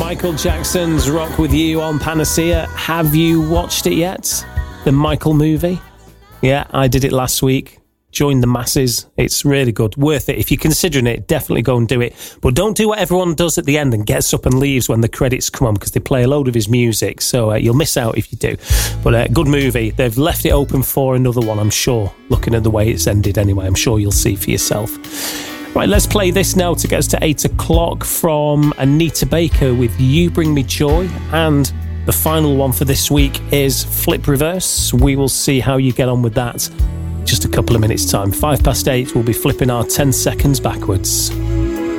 Michael Jackson's Rock With You on Panacea. Have you watched it yet? The Michael movie? Yeah, I did it last week. Join the masses. It's really good. Worth it. If you're considering it, definitely go and do it. But don't do what everyone does at the end and gets up and leaves when the credits come on, because they play a load of his music. So you'll miss out if you do. But good movie. They've left it open for another one, I'm sure. Looking at the way it's ended anyway, I'm sure you'll see for yourself. Right, let's play this now to get us to 8 o'clock from Anita Baker with You Bring Me Joy. And the final one for this week is Flip Reverse. We will see how you get on with that. Just a couple of minutes time. 8:05, we'll be flipping our 10 seconds backwards.